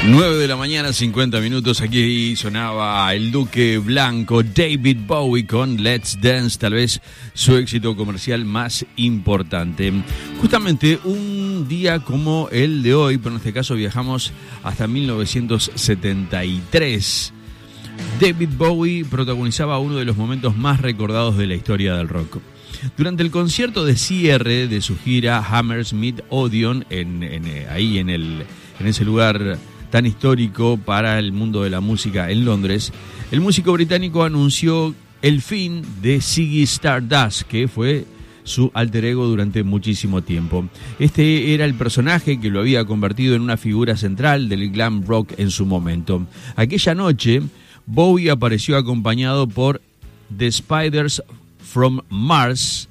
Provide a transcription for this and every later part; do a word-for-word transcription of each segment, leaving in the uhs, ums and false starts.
nueve de la mañana, cincuenta minutos. Aquí sonaba el Duque Blanco, David Bowie con Let's Dance, tal vez su éxito comercial más importante. Justamente un día como el de hoy, pero en este caso viajamos hasta mil novecientos setenta y tres. David Bowie protagonizaba uno de los momentos más recordados de la historia del rock. Durante el concierto de cierre de su gira Hammersmith Odeon, en, en, ahí en, el, en ese lugar tan histórico para el mundo de la música en Londres, el músico británico anunció el fin de Ziggy Stardust, que fue su alter ego durante muchísimo tiempo. Este era el personaje que lo había convertido en una figura central del glam rock en su momento. Aquella noche, Bowie apareció acompañado por The Spiders from Mars,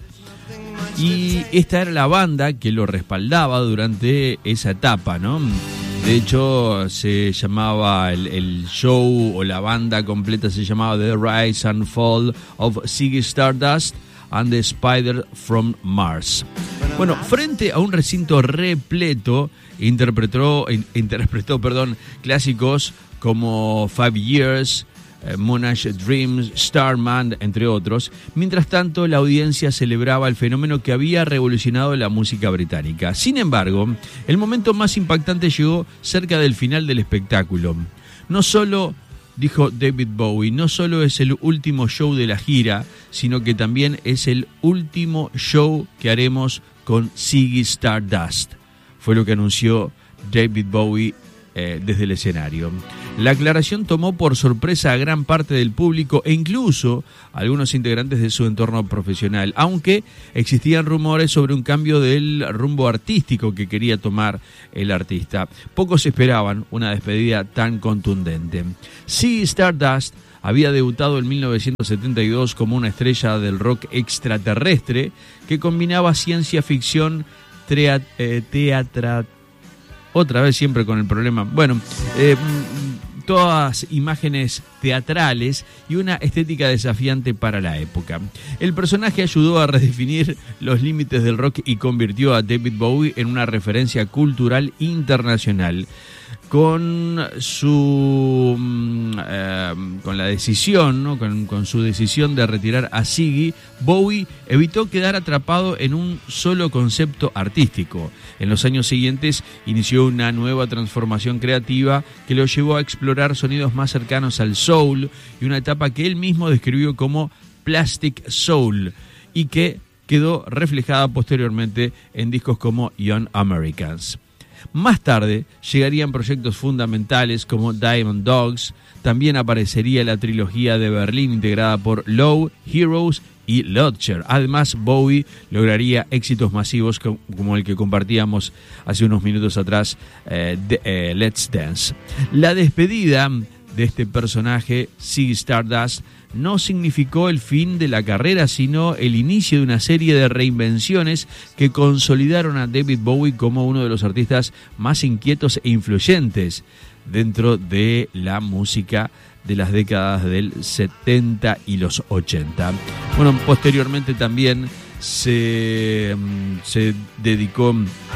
y esta era la banda que lo respaldaba durante esa etapa, ¿no? De hecho, se llamaba el, el show, o la banda completa se llamaba The Rise and Fall of Ziggy Stardust and the Spider from Mars. Bueno, frente a un recinto repleto, interpretó, interpretó perdón, clásicos como Five Years, Monash Dreams, Starman, entre otros. Mientras tanto, la audiencia celebraba el fenómeno que había revolucionado la música británica. Sin embargo, el momento más impactante llegó cerca del final del espectáculo. No solo, dijo David Bowie, no solo es el último show de la gira, sino que también es el último show que haremos con Ziggy Stardust. Fue lo que anunció David Bowie eh, desde el escenario. La aclaración tomó por sorpresa a gran parte del público e incluso a algunos integrantes de su entorno profesional, aunque existían rumores sobre un cambio del rumbo artístico que quería tomar el artista. Pocos esperaban una despedida tan contundente. Ziggy Stardust había debutado en mil novecientos setenta y dos como una estrella del rock extraterrestre que combinaba ciencia ficción, trea, eh, teatra, otra vez siempre con el problema, bueno, eh, todas imágenes teatrales y una estética desafiante para la época. El personaje ayudó a redefinir los límites del rock y convirtió a David Bowie en una referencia cultural internacional. Con su eh, con la decisión, ¿no? con, con su decisión de retirar a Ziggy, Bowie evitó quedar atrapado en un solo concepto artístico. En los años siguientes inició una nueva transformación creativa que lo llevó a explorar sonidos más cercanos al soul y una etapa que él mismo describió como Plastic Soul y que quedó reflejada posteriormente en discos como Young Americans. Más tarde llegarían proyectos fundamentales como Diamond Dogs, también aparecería la trilogía de Berlín integrada por Low, Heroes y Lodger. Además, Bowie lograría éxitos masivos como el que compartíamos hace unos minutos atrás, eh, de, eh, Let's Dance. La despedida de este personaje, Ziggy Stardust, no significó el fin de la carrera, sino el inicio de una serie de reinvenciones que consolidaron a David Bowie como uno de los artistas más inquietos e influyentes dentro de la música de las décadas del setenta y los ochenta. Bueno, posteriormente también se, se dedicó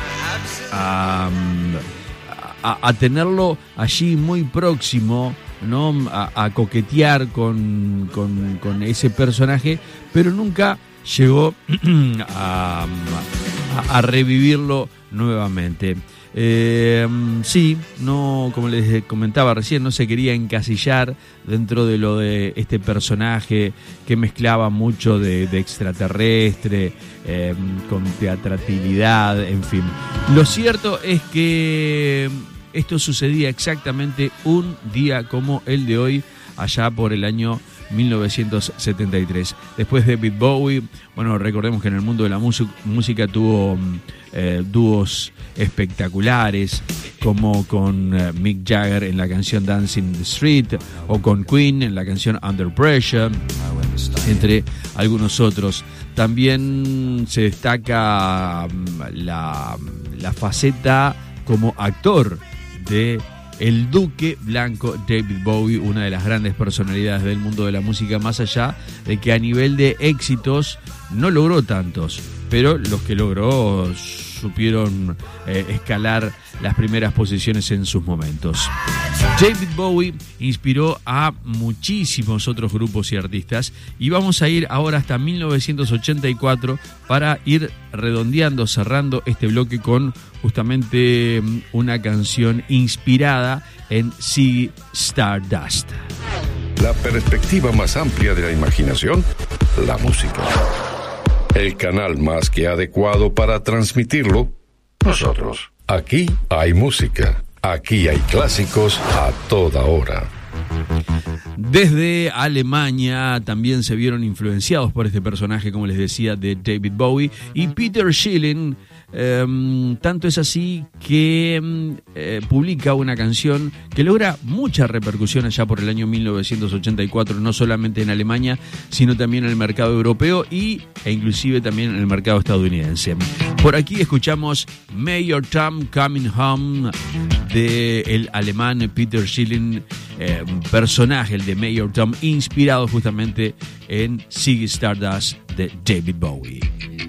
a, a, a tenerlo allí muy próximo, ¿no? A, a coquetear con, con, con ese personaje, pero nunca llegó a, a, a revivirlo nuevamente. Eh, sí, no, como les comentaba recién, no se quería encasillar dentro de lo de este personaje que mezclaba mucho de, de extraterrestre eh, con teatralidad, en fin. Lo cierto es que esto sucedía exactamente un día como el de hoy, allá por el año mil novecientos setenta y tres. Después de David Bowie, bueno, recordemos que en el mundo de la música tuvo eh, dúos espectaculares, como con eh, Mick Jagger en la canción Dancing in the Street, o con Queen en la canción Under Pressure, entre algunos otros. También se destaca la, la faceta como actor de el Duque Blanco David Bowie, una de las grandes personalidades del mundo de la música, más allá de que a nivel de éxitos no logró tantos, pero los que logró supieron eh, escalar las primeras posiciones en sus momentos. David Bowie inspiró a muchísimos otros grupos y artistas, y vamos a ir ahora hasta mil novecientos ochenta y cuatro para ir redondeando, cerrando este bloque con justamente una canción inspirada en Ziggy Stardust. La perspectiva más amplia de la imaginación, la música. El canal más que adecuado para transmitirlo, nosotros. Aquí hay música, aquí hay clásicos a toda hora. Desde Alemania también se vieron influenciados por este personaje, como les decía, de David Bowie y Peter Schilling. Um, tanto es así que um, eh, publica una canción que logra mucha repercusión allá por el año mil novecientos ochenta y cuatro, no solamente en Alemania, sino también en el mercado europeo y, e inclusive también en el mercado estadounidense. Por aquí escuchamos Mayor Tom Coming Home del alemán Peter Schilling, eh, personaje, el de Mayor Tom, inspirado justamente en Ziggy Stardust de David Bowie.